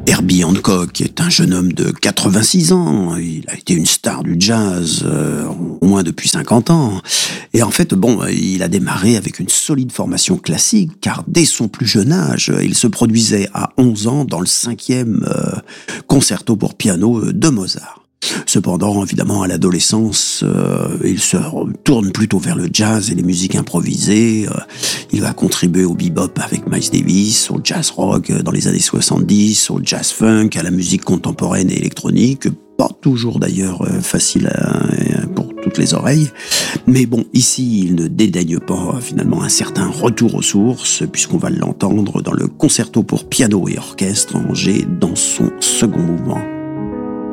Herbie Hancock est un jeune homme de 86 ans. Il a été une star du jazz au moins depuis 50 ans. Et en fait, il a démarré avec une solide formation classique, car dès son plus jeune âge, il se produisait à 11 ans dans le 5e concerto pour piano de Mozart. Cependant, évidemment, à l'adolescence, il se tourne plutôt vers le jazz et les musiques improvisées. Il va contribuer au bebop avec Miles Davis, au jazz rock dans les années 70, au jazz funk, à la musique contemporaine et électronique. Pas toujours d'ailleurs facile pour toutes les oreilles. Mais bon, ici, il ne dédaigne pas finalement un certain retour aux sources, puisqu'on va l'entendre dans le concerto pour piano et orchestre en G dans son second mouvement.